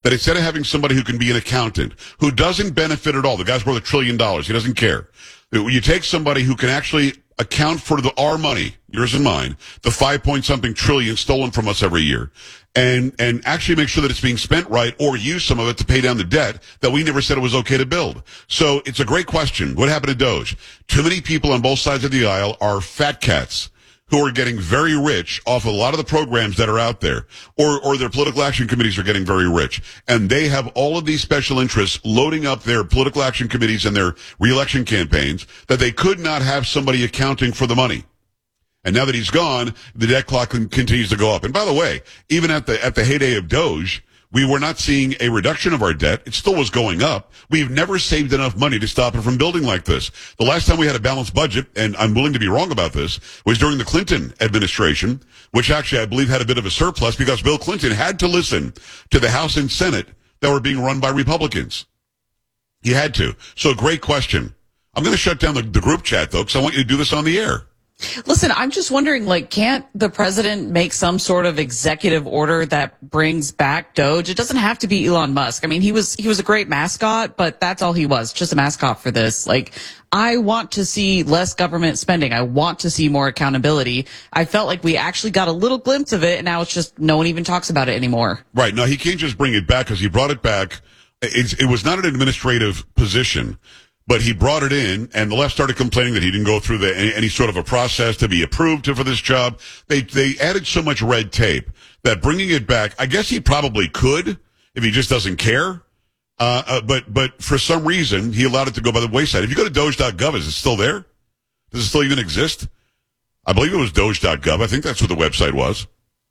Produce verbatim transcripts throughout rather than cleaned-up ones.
that instead of having somebody who can be an accountant, who doesn't benefit at all, the guy's worth a trillion dollars, he doesn't care. You take somebody who can actually account for the our money, yours and mine, the five point something trillion stolen from us every year, and and actually make sure that it's being spent right, or use some of it to pay down the debt that we never said it was okay to build. So it's a great question. What happened to Doge? Too many people on both sides of the aisle are fat cats who are getting very rich off a lot of the programs that are out there, or or their political action committees are getting very rich. And they have all of these special interests loading up their political action committees and their reelection campaigns that they could not have somebody accounting for the money. And now that he's gone, the debt clock continues to go up. And by the way, even at the at the heyday of Doge, we were not seeing a reduction of our debt. It still was going up. We've never saved enough money to stop it from building like this. The last time we had a balanced budget, and I'm willing to be wrong about this, was during the Clinton administration, which actually I believe had a bit of a surplus because Bill Clinton had to listen to the House and Senate that were being run by Republicans. He had to. So great question. I'm going to shut down the, the group chat, though, because I want you to do this on the air. Listen, I'm just wondering, like, can't the president make some sort of executive order that brings back Doge? It doesn't have to be Elon Musk. I mean, he was, he was a great mascot, but that's all he was, just a mascot for this. Like, I want to see less government spending. I want to see more accountability. I felt like we actually got a little glimpse of it, and now it's just no one even talks about it anymore. Right. No, he can't just bring it back because he brought it back. It's, it was not an administrative position. But he brought it in, and the left started complaining that he didn't go through the, any, any sort of a process to be approved for this job. They they added so much red tape that bringing it back, I guess he probably could if he just doesn't care. Uh, uh, but but for some reason, he allowed it to go by the wayside. If you go to doge dot gov, is it still there? Does it still even exist? I believe it was doge dot gov. I think that's what the website was.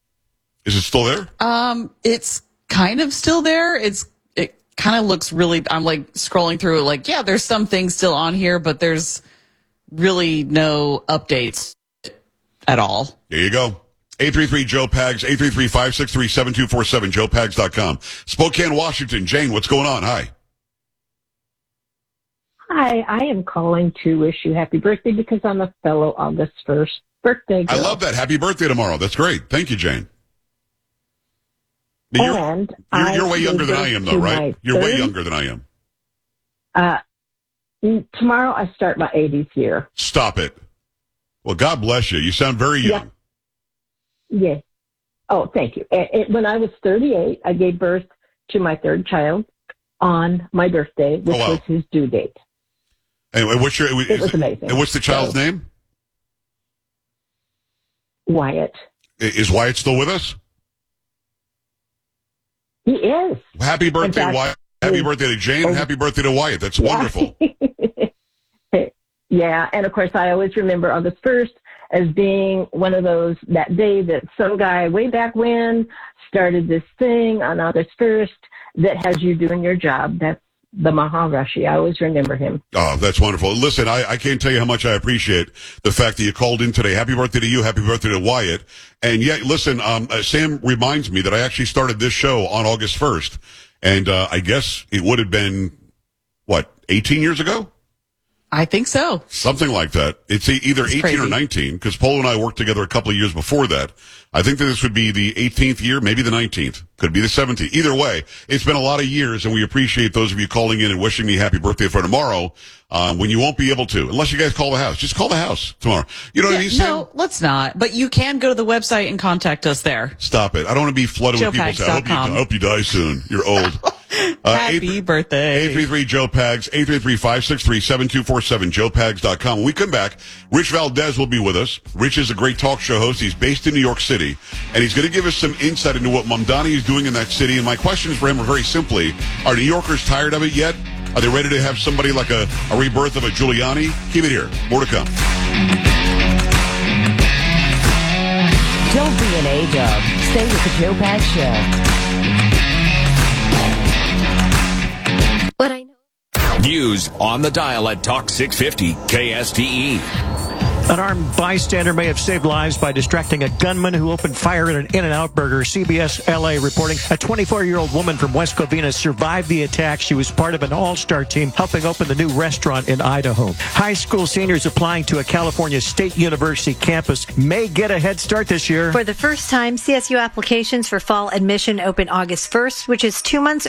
Is it still there? Um, it's kind of still there. It's kind of looks really, I'm like scrolling through it like, yeah, there's some things still on here, but there's really no updates at all. There you go. eight three three Joe Pags, eight three three, five six three, seven two four seven, joe pags dot com. Spokane, Washington. Jane, what's going on? Hi. Hi, I am calling to wish you happy birthday because I'm a fellow August first birthday girl. I love that. Happy birthday tomorrow. That's great. Thank you, Jane. You're, and you're, you're way younger than I am, though, right? You're way younger than I am. Uh, tomorrow I start my eightieth year. Stop it. Well, God bless you. You sound very young. Yeah. Yes. Oh, thank you. And, and when I was thirty-eight, I gave birth to my third child on my birthday, which oh, wow. was his due date. And what's your? It was amazing. And what's the child's so, name? Wyatt. Is Wyatt still with us? He is. Happy birthday, fact, Wyatt. Happy birthday to Jane, and happy birthday to Wyatt. That's yeah. wonderful. Yeah, and of course, I always remember August first as being one of those, that day that some guy way back when started this thing on August first that has you doing your job. That's the Maharishi. I always remember him. Oh, that's wonderful. Listen, I, I can't tell you how much I appreciate the fact that you called in today. Happy birthday to you. Happy birthday to Wyatt. And yet, listen, um, uh, Sam reminds me that I actually started this show on August first. And uh, I guess it would have been, what, eighteen years ago? I think so. Something like that. It's either That's eighteen crazy. or nineteen, because Polo and I worked together a couple of years before that. I think that this would be the eighteenth year, maybe the nineteenth. Could be the seventeenth. Either way, it's been a lot of years, and we appreciate those of you calling in and wishing me happy birthday for tomorrow, um, when you won't be able to, unless you guys call the house. Just call the house tomorrow. You know yeah, what I mean, Sam? No, let's not. But you can go to the website and contact us there. Stop it. I don't want to be flooded with people saying, I hope you, I hope you die soon. You're old. Uh, Happy eight, birthday. eight three three Joe Pags, eight three three, five six three, seven two four seven, joe pags dot com. When we come back, Rich Valdez will be with us. Rich is a great talk show host. He's based in New York City, and he's going to give us some insight into what Mamdani is doing in that city. And my questions for him are very simply, are New Yorkers tired of it yet? Are they ready to have somebody like a, a rebirth of a Giuliani? Keep it here. More to come. Don't be an A-dub. Stay with the Joe Pags Show. But I know. News on the dial at Talk six fifty K S T E. An armed bystander may have saved lives by distracting a gunman who opened fire at an In-N-Out Burger. C B S L A reporting a twenty-four-year-old woman from West Covina survived the attack. She was part of an all-star team helping open the new restaurant in Idaho. High school seniors applying to a California State University campus may get a head start this year. For the first time, C S U applications for fall admission open August first, which is two months